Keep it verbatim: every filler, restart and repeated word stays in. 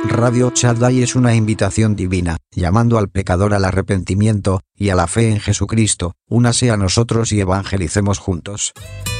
Radio Shaddai es una invitación divina, llamando al pecador al arrepentimiento y a la fe en Jesucristo. Únase a nosotros y evangelicemos juntos.